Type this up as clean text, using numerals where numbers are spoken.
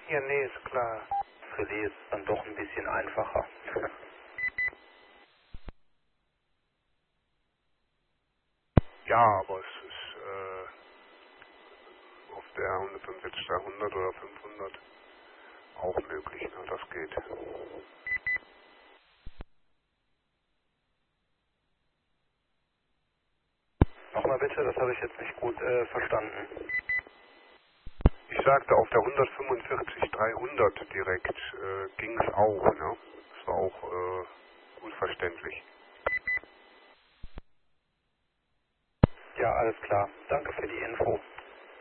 Ja, nee, ist klar. Für Sie ist es dann doch ein bisschen einfacher. Ja, aber es ist auf der 145 300 oder 500 auch möglich, ne? Das geht. Nochmal bitte, das habe ich jetzt nicht gut verstanden. Ich sagte, auf der 145 300 direkt ging es auch, ne? Das war auch gut verständlich. Ja, alles klar. Danke für die Info.